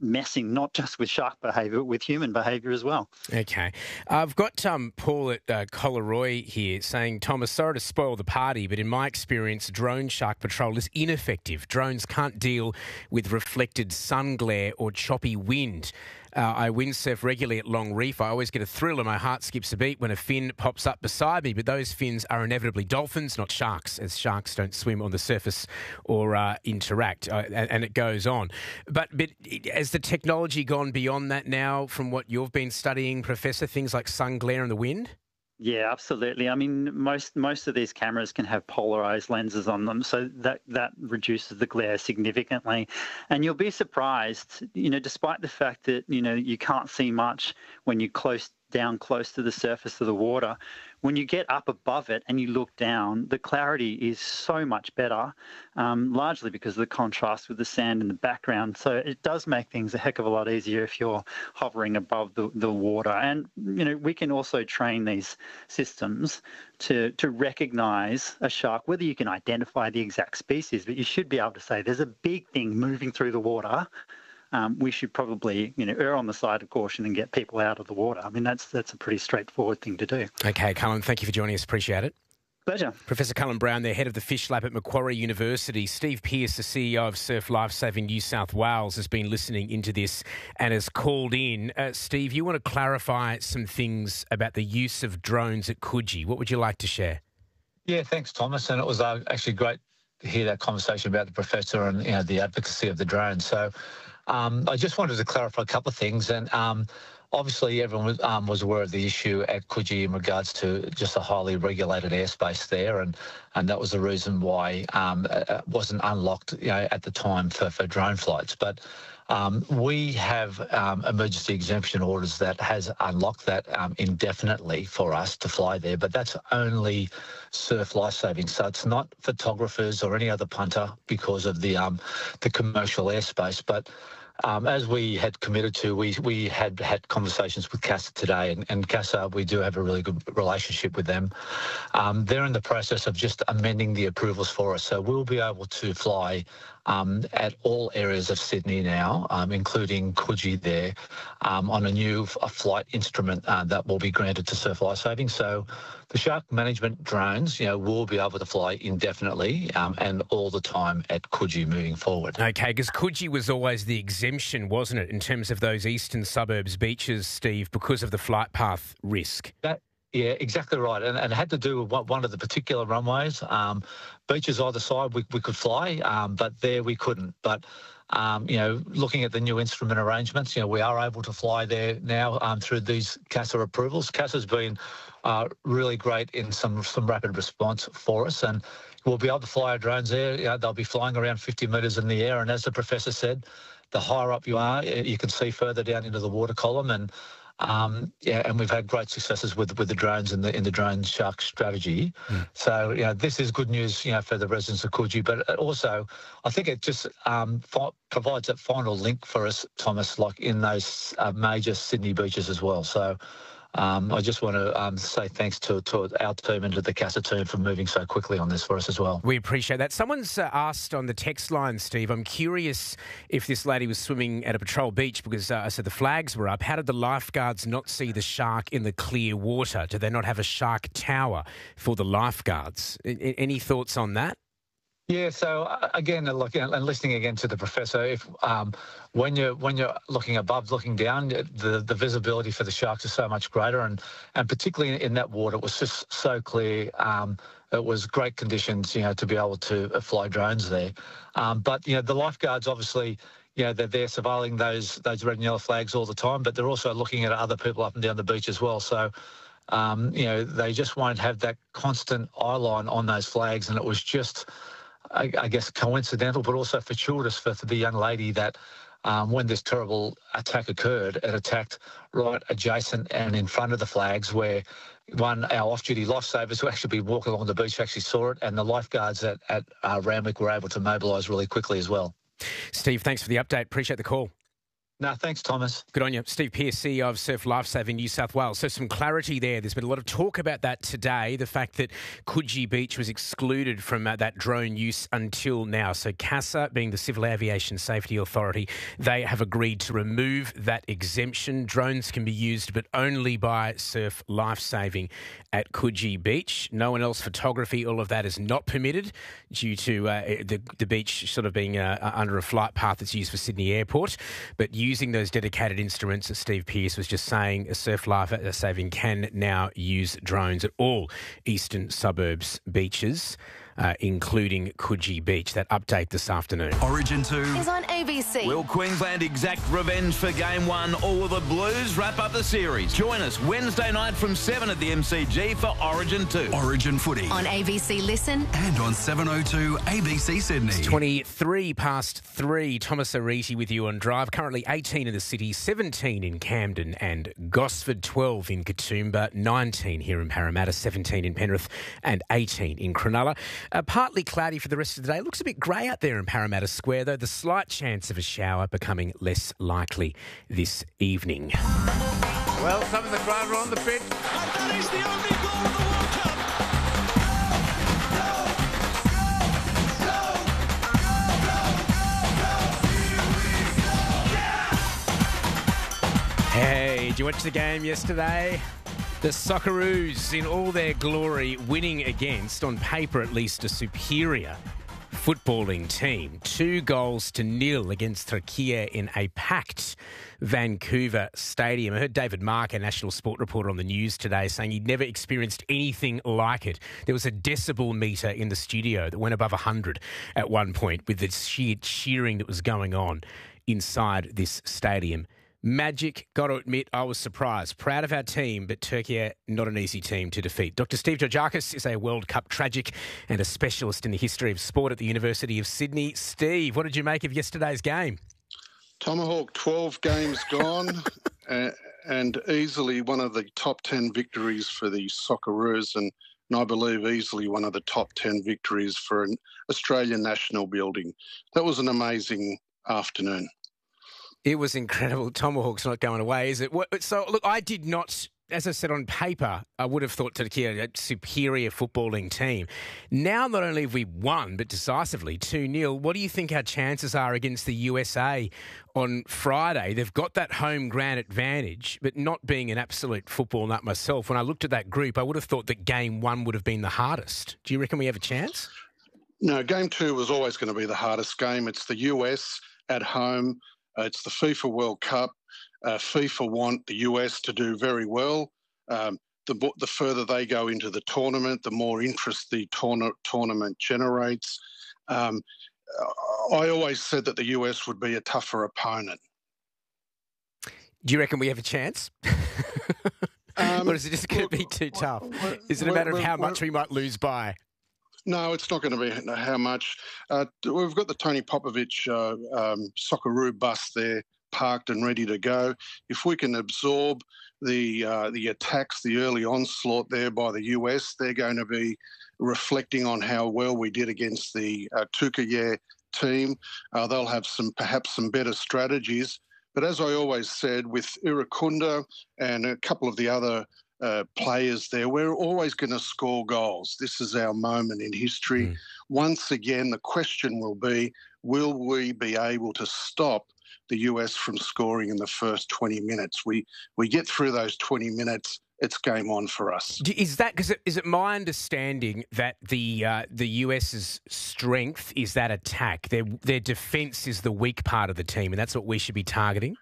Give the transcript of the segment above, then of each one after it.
messing not just with shark behaviour, but with human behaviour as well. Okay. I've got Paul at Collaroy here saying, Thomas, sorry to spoil the party, but in my experience, drone shark patrol is ineffective. Drones can't deal with reflected sun glare or choppy wind. I windsurf regularly at Long Reef. I always get a thrill and my heart skips a beat when a fin pops up beside me, but those fins are inevitably dolphins, not sharks, as sharks don't swim on the surface or interact, and it goes on. But has the technology gone beyond that now from what you've been studying, Professor, things like sun glare and the wind? Yeah, absolutely. I mean, most of these cameras can have polarized lenses on them, so that reduces the glare significantly. And you'll be surprised, despite the fact that, you can't see much when you're close to the surface of the water, when you get up above it and you look down, the clarity is so much better, largely because of the contrast with the sand in the background. So it does make things a heck of a lot easier if you're hovering above the water. And, we can also train these systems to recognise a shark, whether you can identify the exact species, but you should be able to say there's a big thing moving through the water. We should probably, err on the side of caution and get people out of the water. I mean, that's a pretty straightforward thing to do. Okay, Cullen, thank you for joining us. Appreciate it. Pleasure. Professor Cullen Brown, the head of the Fish Lab at Macquarie University. Steve Pearce, the CEO of Surf Lifesaving New South Wales, has been listening into this and has called in. Steve, you want to clarify some things about the use of drones at Coogee. What would you like to share? Yeah, thanks, Thomas. And it was actually great to hear that conversation about the professor and the advocacy of the drone. So I just wanted to clarify a couple of things. And obviously everyone was aware of the issue at Coogee in regards to just a highly regulated airspace there. And that was the reason why it wasn't unlocked at the time for drone flights. But we have emergency exemption orders that has unlocked that indefinitely for us to fly there, but that's only surf lifesaving. So it's not photographers or any other punter because of the commercial airspace. But as we had committed to, we had conversations with CASA today, and CASA, we do have a really good relationship with them. They're in the process of just amending the approvals for us, so we'll be able to fly at all areas of Sydney now, including Coogee there, on a new flight instrument that will be granted to Surf Lifesaving. So the shark management drones, will be able to fly indefinitely and all the time at Coogee moving forward. Okay, because Coogee was always the exemption, wasn't it, in terms of those eastern suburbs beaches, Steve, because of the flight path risk? Yeah, exactly right. And it had to do with one of the particular runways. Beaches either side we could fly, but there we couldn't. But, looking at the new instrument arrangements, we are able to fly there now through these CASA approvals. CASA's been really great in some rapid response for us, and we'll be able to fly our drones there. They'll be flying around 50 metres in the air, and as the professor said, the higher up you are, you can see further down into the water column. And and we've had great successes with the drones in the drone shark strategy. So this is good news for the residents of Coogee, but also I think it just provides that final link for us, Thomas, like in those major Sydney beaches as well. So I just want to say thanks to our team and to the CASA team for moving so quickly on this for us as well. We appreciate that. Someone's asked on the text line, Steve, I'm curious if this lady was swimming at a patrol beach because I said the flags were up. How did the lifeguards not see the shark in the clear water? Do they not have a shark tower for the lifeguards? Any thoughts on that? Yeah, so again, and listening again to the professor, if when you're looking above, looking down, the visibility for the sharks is so much greater, and particularly in that water, it was just so clear. It was great conditions, to be able to fly drones there. But the lifeguards obviously, they're there surveilling those red and yellow flags all the time, but they're also looking at other people up and down the beach as well. So. They just won't have that constant eye line on those flags, and it was just. I guess coincidental, but also fortuitous for the young lady that when this terrible attack occurred, it attacked right adjacent and in front of the flags where our off-duty lifesavers who actually been walking along the beach actually saw it, and the lifeguards at Randwick were able to mobilise really quickly as well. Steve, thanks for the update. Appreciate the call. No, thanks, Thomas. Good on you. Steve Pearce, CEO of Surf Lifesaving New South Wales. So some clarity there. There's been a lot of talk about that today, the fact that Coogee Beach was excluded from that drone use until now. So CASA, being the Civil Aviation Safety Authority, they have agreed to remove that exemption. Drones can be used, but only by Surf Lifesaving at Coogee Beach. No one else photography. All of that is not permitted due to the beach sort of being under a flight path that's used for Sydney Airport. But using those dedicated instruments, as Steve Pearce was just saying, Surf Lifesaving can now use drones at all eastern suburbs beaches, including Coogee Beach. That update this afternoon. Origin 2 is on ABC. Will Queensland exact revenge for Game 1 or will the Blues wrap up the series? Join us Wednesday night from 7 at the MCG for Origin 2. Origin Footy on ABC Listen and on 702 ABC Sydney. It's 23 past 3. Thomas Ariti with you on Drive. Currently 18 in the city, 17 in Camden and Gosford, 12 in Katoomba, 19 here in Parramatta, 17 in Penrith and 18 in Cronulla. Partly cloudy for the rest of the day. Looks a bit grey out there in Parramatta Square, though the slight chance of a shower becoming less likely this evening. Well, some of the crowd are on the pitch. And that is the only goal of the World Cup. Hey, did you watch the game yesterday? The Socceroos in all their glory, winning against, on paper at least, a superior footballing team. 2-0 against Turkey in a packed Vancouver stadium. I heard David Mark, a national sport reporter on the news today, saying he'd never experienced anything like it. There was a decibel meter in the studio that went above 100 at one point with the sheer cheering that was going on inside this stadium. Magic, got to admit, I was surprised. Proud of our team, but Turkey, not an easy team to defeat. Dr. Steve Georgakis is a World Cup tragic and a specialist in the history of sport at the University of Sydney. Steve, what did you make of yesterday's game? Tomahawk, 12 games gone and easily one of the top 10 victories for the Socceroos and I believe easily one of the top 10 victories for an Australian national building. That was an amazing afternoon. It was incredible. Tomahawk's not going away, is it? So, look, I did not, as I said on paper, I would have thought Turkey a superior footballing team. Now, not only have we won, but decisively, 2-0, what do you think our chances are against the USA on Friday? They've got that home ground advantage, but not being an absolute football nut myself, when I looked at that group, I would have thought that game 1 would have been the hardest. Do you reckon we have a chance? No, game 2 was always going to be the hardest game. It's the US at home. It's the FIFA World Cup. FIFA want the US to do very well. The further they go into the tournament, the more interest the tournament generates. I always said that the US would be a tougher opponent. Do you reckon we have a chance? Or is it just going to be too tough? Is it a matter of how much we might lose by? No, it's not going to be how much. We've got the Tony Popovich Socceroo bus there parked and ready to go. If we can absorb the attacks, the early onslaught there by the US, they're going to be reflecting on how well we did against the Turkey team. They'll have perhaps some better strategies. But as I always said, with Irukunda and a couple of the other players there, we're always going to score goals. This is our moment in history. Once again, the question will be, will we be able to stop the US from scoring in the first 20 minutes? We get through those 20 minutes, it's game on for us. Is that because is it my understanding that the US's strength is that attack? Their defence is the weak part of the team, and that's what we should be targeting?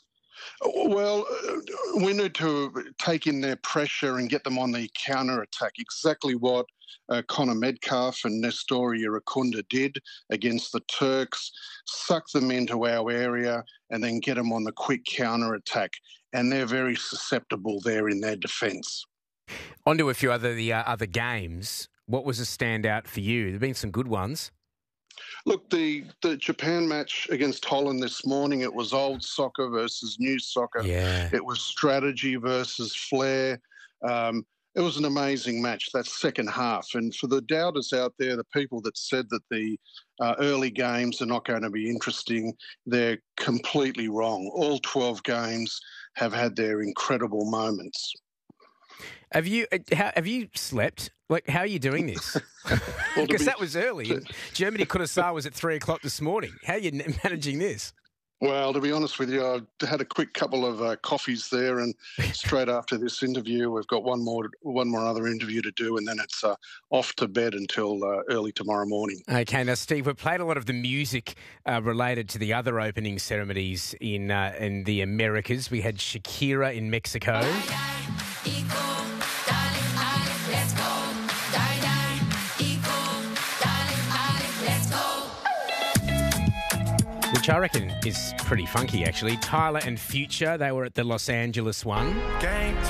Well, we need to take in their pressure and get them on the counter-attack, exactly what Connor Metcalf and Nestori Irukunda did against the Turks, suck them into our area and then get them on the quick counter-attack. And they're very susceptible there in their defence. On to a few other games. What was a standout for you? There have been some good ones. Look, the Japan match against Holland this morning, it was old soccer versus new soccer. Yeah. It was strategy versus flair. it was an amazing match, that second half. And for the doubters out there, the people that said that the early games are not going to be interesting, they're completely wrong. All 12 games have had their incredible moments. Have you slept? Like, how are you doing this? Because that was early. Germany Curaçao was at 3:00 this morning. How are you managing this? Well, to be honest with you, I had a quick couple of coffees there, and straight after this interview, we've got one more other interview to do, and then it's off to bed until early tomorrow morning. Okay, now Steve, we've played a lot of the music related to the other opening ceremonies in the Americas. We had Shakira in Mexico. Which I reckon is pretty funky, actually. Tyler and Future, they were at the Los Angeles one.